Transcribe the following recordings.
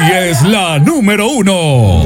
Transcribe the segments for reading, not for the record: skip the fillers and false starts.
Y es la número 1.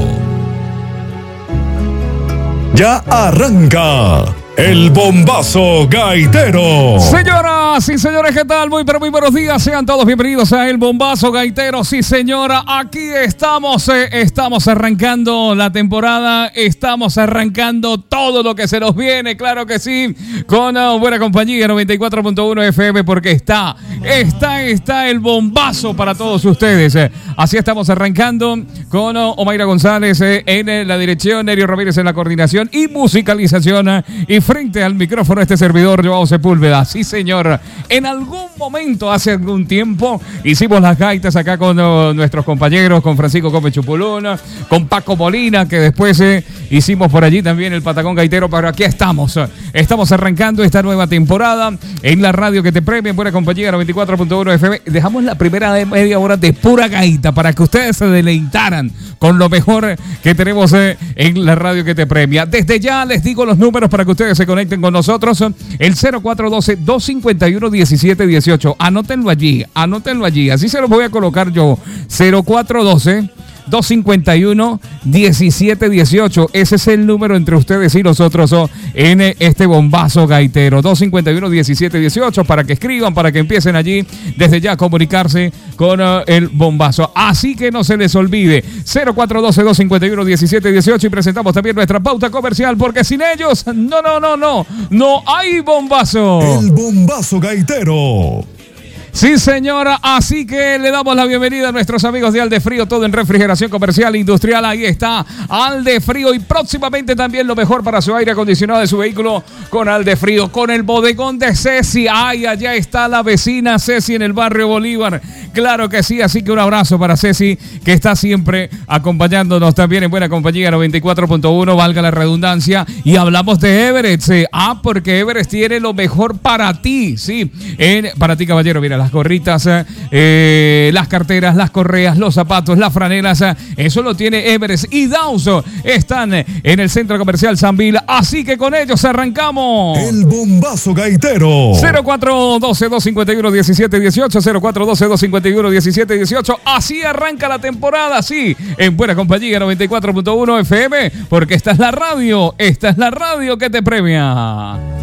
Ya arranca el bombazo gaitero. Señoras y señores, ¿qué tal? Muy buenos días. Sean todos bienvenidos a El Bombazo Gaitero. Sí, señora, aquí estamos. Estamos arrancando la temporada. Estamos arrancando todo lo que se nos viene. Claro que sí. Con buena compañía, 94.1 FM, porque está el bombazo para todos ustedes. Así estamos arrancando con Omaira González en la dirección, Nerio Ramírez en la coordinación y musicalización. Y frente al micrófono este servidor, Joao Sepúlveda. Sí, señor. En algún momento, hace algún tiempo, hicimos las gaitas acá con nuestros compañeros, con Francisco Gómez Chupulún, con Paco Molina, que después hicimos por allí también el Patacón Gaitero, pero aquí estamos. Estamos arrancando esta nueva temporada en la radio que te premia, en buena compañía, 94.1 FM. Dejamos la primera media hora de pura gaita para que ustedes se deleitaran con lo mejor que tenemos en la radio que te premia. Desde ya les digo los números para que ustedes se conecten con nosotros. El 0412-251-1718. Anótenlo allí. Así se los voy a colocar yo. 0412-251-1718. Ese es el número entre ustedes y nosotros en este bombazo gaitero. 251-1718 para que escriban, para que empiecen allí desde ya a comunicarse con el bombazo. Así que no se les olvide. 0412-251-1718 y presentamos también nuestra pauta comercial porque sin ellos no hay bombazo. El bombazo gaitero. Sí, señora, así que le damos la bienvenida a nuestros amigos de Aldefrío, todo en refrigeración comercial e industrial. Ahí está Aldefrío y próximamente también lo mejor para su aire acondicionado de su vehículo con Aldefrío, con el bodegón de Ceci. Ay, allá está la vecina Ceci en el barrio Bolívar. Claro que sí, así que un abrazo para Ceci, que está siempre acompañándonos también en buena compañía, 94.1, valga la redundancia. Y hablamos de Everest, porque Everest tiene lo mejor para ti, sí, para ti, caballero. Mira, las gorritas, las carteras, las correas, los zapatos, las franelas, eso lo tiene Everest y Dawson. Están en el centro comercial Sanville, así que con ellos arrancamos. El bombazo gaitero. 0412-251-1718, 0412-251-1718. Así arranca la temporada, sí, en buena compañía, 94.1 FM, porque esta es la radio que te premia.